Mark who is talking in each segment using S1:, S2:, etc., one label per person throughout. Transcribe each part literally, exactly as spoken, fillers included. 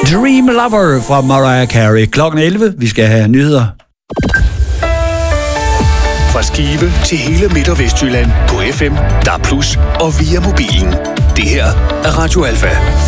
S1: Dream Lover fra Mariah Carey. Klokken elleve. Vi skal have nyheder.
S2: Fra Skive til hele Midt- og Vestjylland på F M, D A B plus, og via mobilen. Det her er Radio Alfa.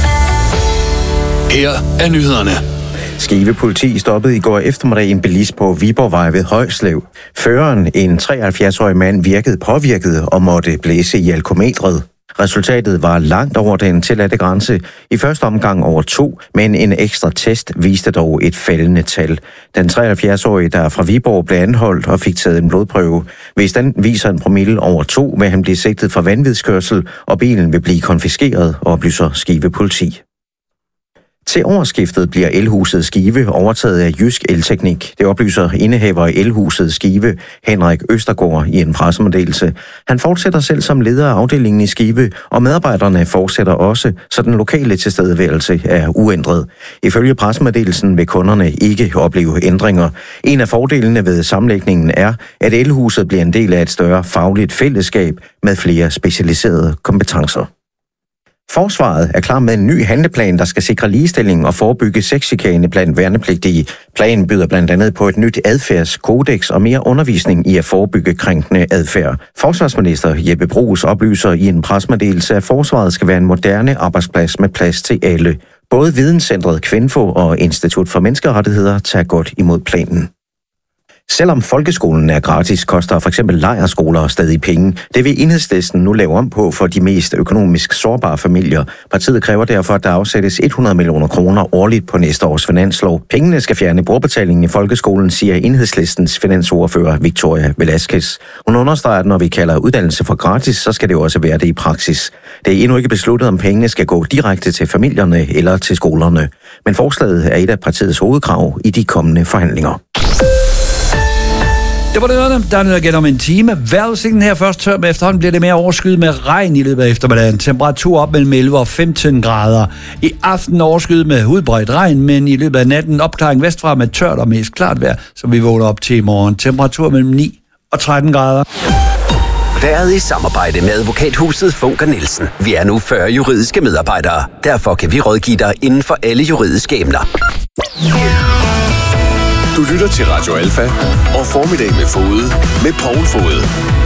S2: Her er nyhederne.
S3: Skive politi stoppede i går eftermiddag en bilist på Viborgvej ved Højslev. Føreren, en treoghalvfjerds-årig mand, virkede påvirket og måtte blæse i alkometret. Resultatet var langt over den tilladte grænse. I første omgang over to, men en ekstra test viste dog et faldende tal. Den treoghalvfjerds-årige, der fra Viborg blev anholdt og fik taget en blodprøve. Hvis den viser en promille over to, vil han blive sigtet for vanvidskørsel, og bilen vil blive konfiskeret, oplyser Skive politi. Til årsskiftet bliver elhuset Skive overtaget af Jysk Elteknik. Det oplyser indehaver i elhuset Skive, Henrik Østergaard, i en pressemeddelelse. Han fortsætter selv som leder af afdelingen i Skive, og medarbejderne fortsætter også, så den lokale tilstedeværelse er uændret. Ifølge pressemeddelelsen vil kunderne ikke opleve ændringer. En af fordelene ved sammenlægningen er, at elhuset bliver en del af et større fagligt fællesskab med flere specialiserede kompetencer. Forsvaret er klar med en ny handleplan, der skal sikre ligestilling og forebygge sexchikane blandt værnepligtige. Planen byder blandt andet på et nyt adfærdskodex og mere undervisning i at forebygge krænkende adfærd. Forsvarsminister Jeppe Bruus oplyser i en pressemeddelelse, at forsvaret skal være en moderne arbejdsplads med plads til alle. Både Videnscentret Kvinfo og Institut for Menneskerettigheder tager godt imod planen. Selvom folkeskolen er gratis, koster for eksempel lejrskoler stadig penge. Det vil Enhedslisten nu lave om på for de mest økonomisk sårbare familier. Partiet kræver derfor, at der afsættes hundrede millioner kroner årligt på næste års finanslov. Pengene skal fjerne brugerbetalingen i folkeskolen, siger Enhedslistens finansordfører Victoria Velasquez. Hun understreger, at når vi kalder uddannelse for gratis, så skal det jo også være det i praksis. Det er endnu ikke besluttet, om pengene skal gå direkte til familierne eller til skolerne. Men forslaget er et af partiets hovedkrav i de kommende forhandlinger.
S1: Det var det, der er noget igen om en time. Vejrudsigten her først tør, men efterhånden bliver det mere overskyet med regn i løbet af eftermiddagen. Temperatur op mellem elleve og femten grader. I aften overskyet med udbredt regn, men i løbet af natten opklaring vestfra med tørt og mest klart vejr, som vi vågner op til i morgen. Temperatur mellem ni og tretten grader.
S4: Været i samarbejde med advokathuset Funker Nielsen. Vi er nu fyrre juridiske medarbejdere. Derfor kan vi rådgive dig inden for alle juridiske emner.
S2: Du lytter til Radio Alfa og Formiddag med Fode med Poul Fode.